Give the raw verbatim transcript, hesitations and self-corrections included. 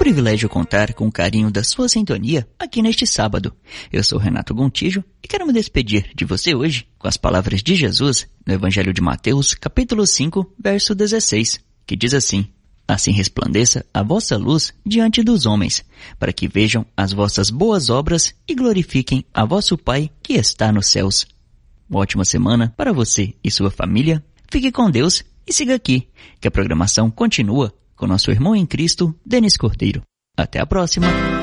privilégio contar com o carinho da sua sintonia aqui neste sábado. Eu sou Renato Gontijo e quero me despedir de você hoje com as palavras de Jesus no Evangelho de Mateus, capítulo cinco, verso dezesseis, que diz assim: Assim resplandeça a vossa luz diante dos homens, para que vejam as vossas boas obras e glorifiquem a vosso Pai que está nos céus. Uma ótima semana para você e sua família. Fique com Deus e siga aqui, que a programação continua com nosso irmão em Cristo, Denis Cordeiro. Até a próxima!